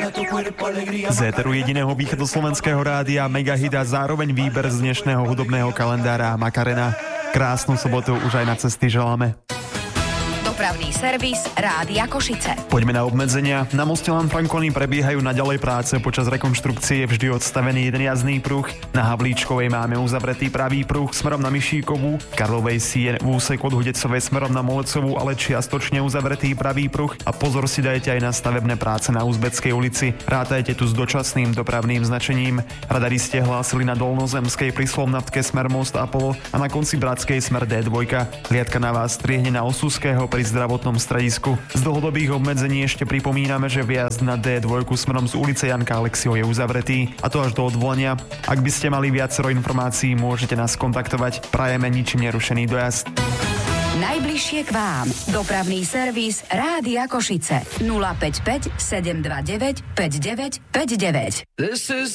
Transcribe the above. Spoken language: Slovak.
Z éteru jediného východoslovenského rádia Megahit a zároveň výber z dnešného hudobného kalendára Macarena. Krásnu sobotu už aj na cesty želáme. Dopravný servis Rádia Košice. Poďme na obmedzenia. Na moste Lan Franconi prebiehajú naďalej práce. Počas rekonštrukcie je vždy odstavený jeden jazdný pruh. Na Havlíčkovej máme uzavretý pravý pruh smerom na Mišíkovú. V Karlovej si je v úseku od Hudecovej smerom na Molecovú, ale čiastočne uzavretý pravý pruh. A pozor si dajte aj na stavebné práce na Uzbeckej ulici. Rátajte tu s dočasným dopravným značením. Radaristi hlásili na Dolnozemskej pri Slovnatke smer Most Apollo a na konci Bratskej smer D2. Hliadka na vás striehne na Osuského pri zdravotnom stredisku. Z dlhodobých obmedzení ešte pripomíname, že vjazd na D2 smerom z ulice Janka Alexieho je uzavretý, a to až do odvolania. Ak by ste mali viacero informácií, môžete nás kontaktovať. Prajeme ničím nerušený dojazd. Najbližšie k vám. Dopravný servis Rádia Košice. 055 729 5959.